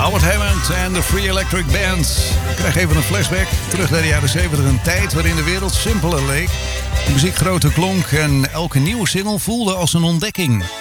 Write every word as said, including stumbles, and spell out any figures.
Albert Hammond en de Free Electric Band. Ik krijg even een flashback terug naar de jaren zeventig. Een tijd waarin de wereld simpeler leek. De muziek groter klonk en elke nieuwe single voelde als een ontdekking.